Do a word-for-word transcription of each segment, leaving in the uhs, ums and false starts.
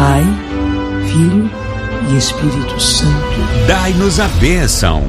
Pai, Filho e Espírito Santo. Dai-nos a bênção.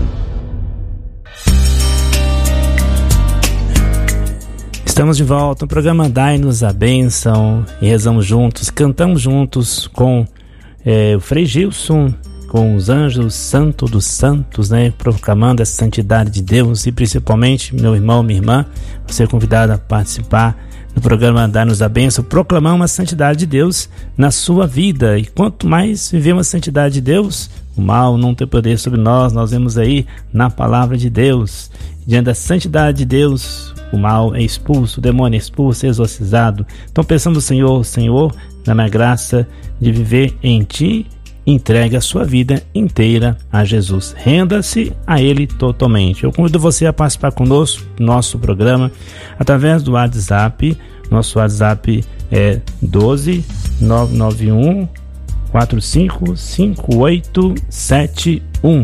Estamos de volta no programa Dai-nos a Bênção e rezamos juntos, cantamos juntos com é, o Frei Gilson, com os anjos santo dos santos, né, proclamando a santidade de Deus. E principalmente, meu irmão, minha irmã, você é convidado a participar do programa Dai-nos a Bênção, proclamando a santidade de Deus na sua vida. E quanto mais vivemos a santidade de Deus, o mal não tem poder sobre nós. Nós vemos aí na palavra de Deus, diante da santidade de Deus, o mal é expulso, o demônio é expulso, é exorcizado. Então pensando no Senhor, Senhor, na minha graça de viver em Ti, entregue a sua vida inteira a Jesus. Renda-se a Ele totalmente. Eu convido você a participar conosco do nosso programa através do WhatsApp. Nosso WhatsApp é doze nove nove um quatro cinco cinco oito sete um.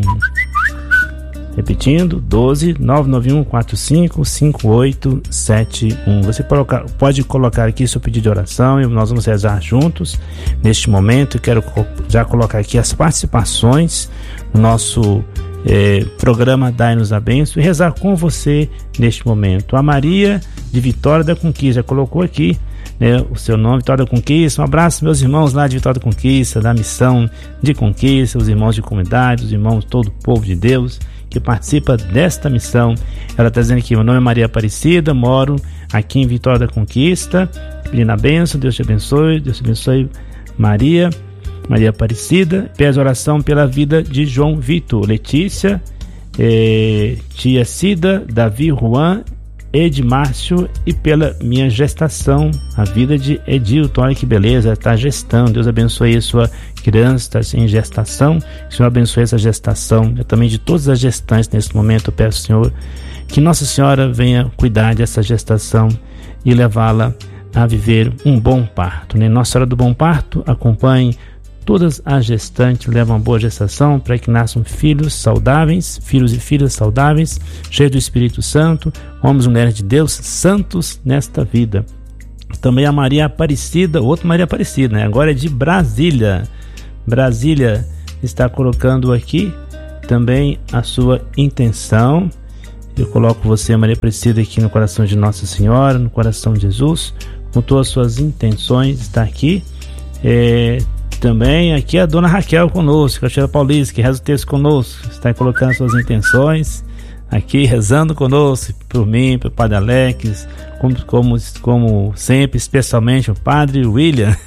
Repetindo, doze nove nove um quatro cinco cinco oito sete um. Você pode colocar aqui seu pedido de oração e nós vamos rezar juntos. Neste momento, eu quero já colocar aqui as participações no nosso eh, programa Dai-nos a Bênção e rezar com você neste momento. A Maria de Vitória da Conquista já colocou aqui, né, o seu nome, Vitória da Conquista. Um abraço, meus irmãos lá de Vitória da Conquista, da missão de Conquista, os irmãos de comunidade, os irmãos, todo o povo de Deus que participa desta missão. Ela está dizendo aqui: meu nome é Maria Aparecida, moro aqui em Vitória da Conquista, pedindo a bênção. Deus te abençoe, Deus te abençoe, Maria, Maria Aparecida. Peço oração pela vida de João Vitor, Letícia, eh, tia Cida, Davi, Juan, Edmárcio, e pela minha gestação, a vida de Edilton. Olha que beleza, está gestando. Deus abençoe a sua criança, está em gestação. Que o Senhor abençoe essa gestação. Eu também, de todas as gestantes nesse momento, eu peço, Senhor, que Nossa Senhora venha cuidar dessa gestação e levá-la a viver um bom parto, né? Nossa Senhora do Bom Parto acompanhe todas as gestantes, leva uma boa gestação para que nasçam filhos saudáveis, filhos e filhas saudáveis, cheios do Espírito Santo, homens e mulheres de Deus, santos nesta vida. Também a Maria Aparecida, outra Maria Aparecida, né? Agora é de Brasília. Brasília está colocando aqui também a sua intenção. Eu coloco você, Maria Aparecida, aqui no coração de Nossa Senhora, no coração de Jesus, com todas as suas intenções, está aqui. É... Também aqui a dona Raquel conosco, a Sheila Paulista, que reza o texto conosco, está colocando suas intenções aqui, rezando conosco, por mim, pelo Padre Alex, como, como, como sempre, especialmente o Padre William.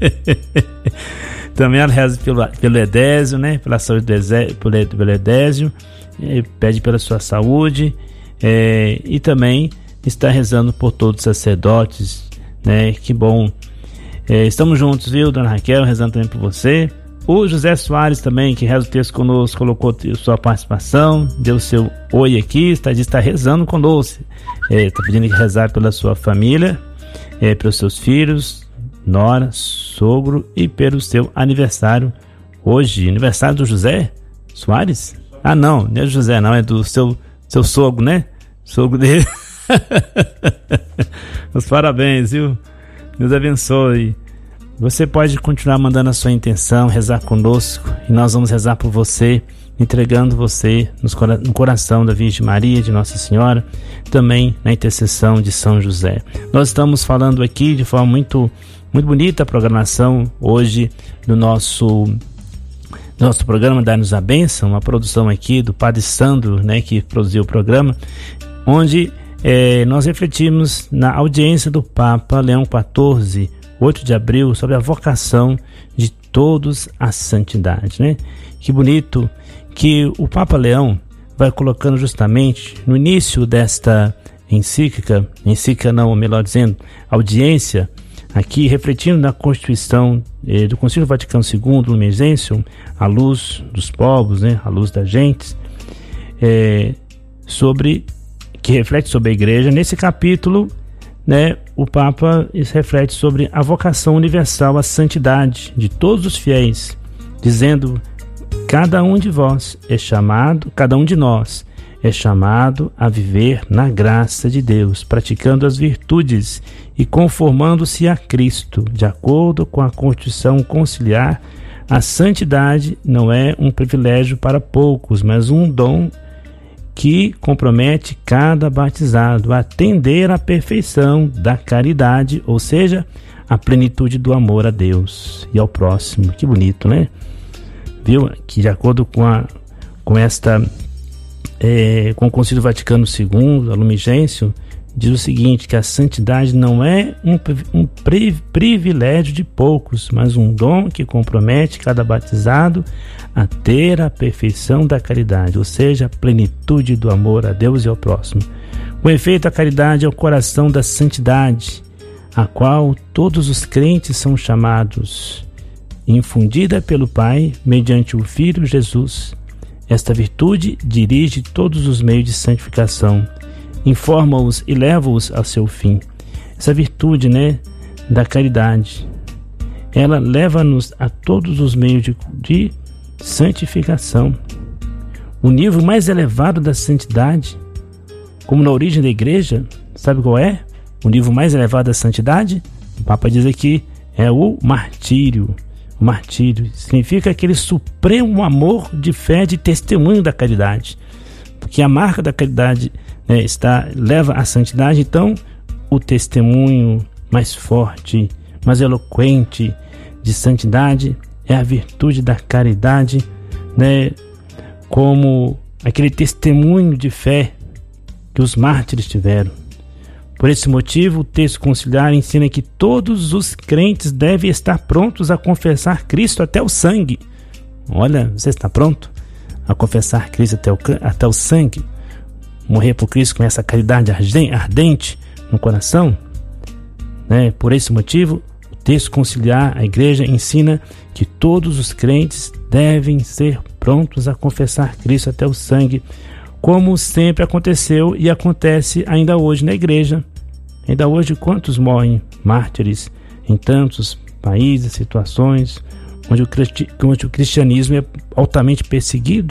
Também ela reza pelo, pelo Edésio, né? Pela saúde do Edésio, pelo Edésio, pede pela sua saúde, é, e também está rezando por todos os sacerdotes, né? Que bom. É, estamos juntos, viu, dona Raquel, rezando também por você. O José Soares também, que reza o texto conosco, colocou sua participação, deu seu oi aqui, está, está rezando conosco. É, está pedindo que rezar pela sua família, é, pelos seus filhos, nora, sogro e pelo seu aniversário hoje. Aniversário do José Soares? Ah, não, não é do José, não, é do seu, seu sogro, né? Sogro dele. Os parabéns, viu? Deus abençoe. Você pode continuar mandando a sua intenção, rezar conosco, e nós vamos rezar por você, entregando você no coração da Virgem Maria, de Nossa Senhora, também na intercessão de São José. Nós estamos falando aqui de forma muito, muito bonita a programação hoje do nosso, nosso programa Dai-nos a Bênção, uma produção aqui do Padre Sandro, né, que produziu o programa, onde É, nós refletimos na audiência do Papa Leão quatorze, oito de abril, sobre a vocação de todos à santidade, né? Que bonito que o Papa Leão vai colocando justamente no início desta encíclica, encíclica não, melhor dizendo, audiência, aqui refletindo na Constituição eh, do Concílio Vaticano segundo, Lumen Gentium, a luz dos povos, né? A luz das gentes, é, sobre que reflete sobre a igreja. Nesse capítulo, né, o Papa reflete sobre a vocação universal à santidade de todos os fiéis, dizendo: cada um de vós é chamado, cada um de nós é chamado a viver na graça de Deus, praticando as virtudes e conformando-se a Cristo, de acordo com a Constituição conciliar. A santidade não é um privilégio para poucos, mas um dom que compromete cada batizado a atender à perfeição da caridade, ou seja, a plenitude do amor a Deus e ao próximo. Que bonito, né? Viu? Que de acordo com, a, com esta é, com o Concílio Vaticano segundo, a Lumen Gentium, diz o seguinte, que a santidade não é um, um pri, privilégio de poucos, mas um dom que compromete cada batizado a ter a perfeição da caridade, ou seja, a plenitude do amor a Deus e ao próximo. Com efeito, a caridade é o coração da santidade, a qual todos os crentes são chamados, infundida pelo Pai mediante o Filho Jesus. Esta virtude dirige todos os meios de santificação, informa-os e leva-os ao seu fim. Essa virtude, né, da caridade, ela leva-nos a todos os meios de, de santificação. O nível mais elevado da santidade, como na origem da igreja, sabe qual é? O nível mais elevado da santidade, o Papa diz aqui, é o martírio. O martírio significa aquele supremo amor de fé, de testemunho da caridade, porque a marca da caridade É, está, leva à santidade. Então o testemunho mais forte, mais eloquente de santidade é a virtude da caridade, né? Como aquele testemunho de fé que os mártires tiveram. Por esse motivo, o texto conciliar ensina que todos os crentes devem estar prontos a confessar Cristo até o sangue. Olha, você está pronto a confessar Cristo até o, até o sangue? Morrer por Cristo com essa caridade ardente no coração, né? Por esse motivo, o texto conciliar, a igreja ensina que todos os crentes devem ser prontos a confessar Cristo até o sangue, como sempre aconteceu e acontece ainda hoje na igreja. Ainda hoje, quantos morrem mártires em tantos países, situações onde o, onde o cristianismo é altamente perseguido,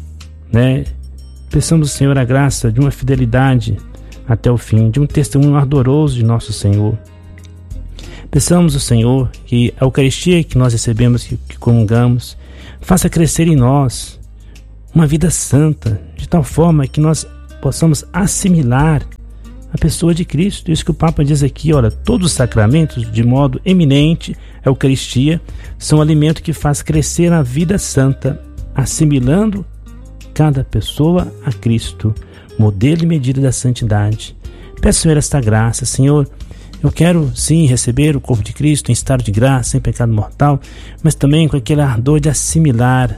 né? Peçamos ao Senhor a graça de uma fidelidade até o fim, de um testemunho ardoroso de nosso Senhor. Peçamos ao Senhor que a Eucaristia que nós recebemos, que, que comungamos, faça crescer em nós uma vida santa, de tal forma que nós possamos assimilar a pessoa de Cristo. Isso que o Papa diz aqui, olha, todos os sacramentos, de modo eminente, a Eucaristia, são alimento que faz crescer a vida santa, assimilando cada pessoa a Cristo, modelo e medida da santidade. Peço, Senhor, esta graça. Senhor, eu quero sim receber o corpo de Cristo em estado de graça, sem pecado mortal, mas também com aquele ardor de assimilar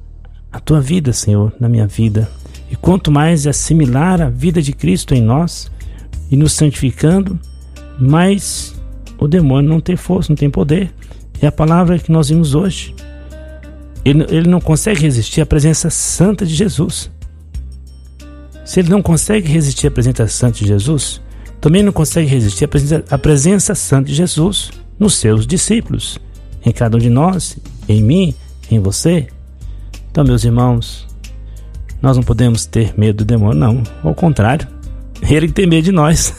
a tua vida, Senhor, na minha vida. E quanto mais assimilar a vida de Cristo em nós e nos santificando, mais o demônio não tem força, não tem poder. É a palavra que nós vimos hoje. Ele, ele não consegue resistir à presença santa de Jesus. Se ele não consegue resistir à presença santa de Jesus, também não consegue resistir à presença, à presença santa de Jesus nos seus discípulos, em cada um de nós, em mim, em você. Então, meus irmãos, nós não podemos ter medo do demônio, não. Ao contrário, ele que tem medo de nós.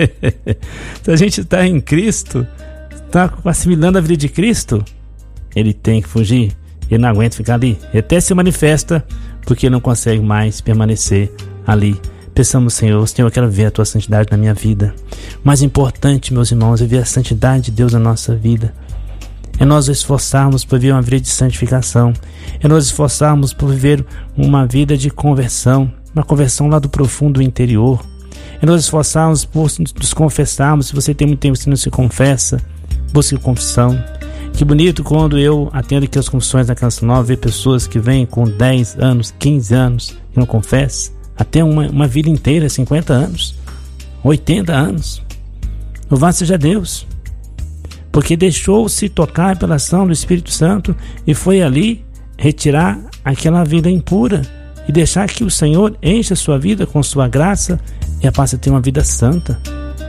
Se a gente está em Cristo, está assimilando a vida de Cristo, ele tem que fugir. Ele não aguenta ficar ali. Ele até se manifesta porque não consegue mais permanecer ali. Pensamos, Senhor, Senhor, eu quero ver a tua santidade na minha vida. O mais importante, meus irmãos, é ver a santidade de Deus na nossa vida. É nós esforçarmos por viver uma vida de santificação. É nós esforçarmos por viver uma vida de conversão, uma conversão lá do profundo do interior. É nós esforçarmos por nos confessarmos. Se você tem muito tempo que não se confessa, busque confissão. Que bonito quando eu atendo aqui as confissões da Canção Nova, ver pessoas que vêm com dez anos, quinze anos e não confessam, até uma, uma vida inteira, cinquenta anos, oitenta anos. Louvado seja Deus, porque deixou-se tocar pela ação do Espírito Santo e foi ali retirar aquela vida impura e deixar que o Senhor enche a sua vida com sua graça e a passe a ter uma vida santa.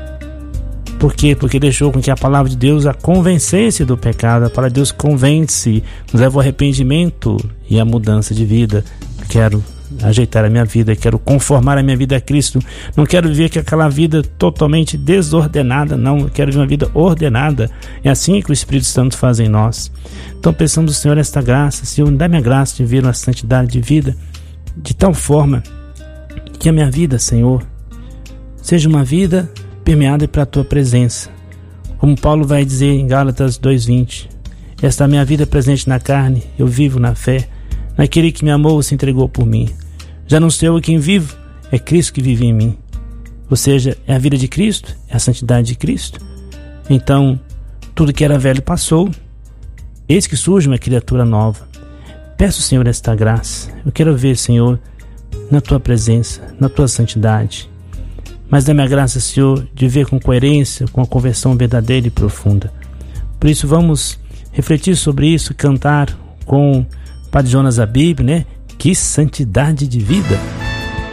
Por quê? Porque deixou com que a palavra de Deus a convencesse do pecado. A palavra de Deus convence, nos leva ao arrependimento e à mudança de vida. Quero ajeitar a minha vida, quero conformar a minha vida a Cristo. Não quero viver aquela vida totalmente desordenada, não. Eu quero viver uma vida ordenada. É assim que o Espírito Santo faz em nós. Então peçamos ao Senhor esta graça. Senhor, dá-me a graça de viver uma santidade de vida, de tal forma que a minha vida, Senhor, seja uma vida permeada pela Tua presença. Como Paulo vai dizer em Gálatas dois, vinte, esta é a minha vida presente na carne, eu vivo na fé, naquele que me amou e se entregou por mim. Já não sou eu quem vivo, é Cristo que vive em mim. Ou seja, é a vida de Cristo, é a santidade de Cristo. Então, tudo que era velho passou, eis que surge uma criatura nova. Peço, Senhor, esta graça. Eu quero ver, Senhor, na Tua presença, na Tua santidade. Mas dá-me a graça, Senhor, de ver com coerência, com a conversão verdadeira e profunda. Por isso, vamos refletir sobre isso, cantar com o Padre Jonas Abib, né? Que santidade de vida!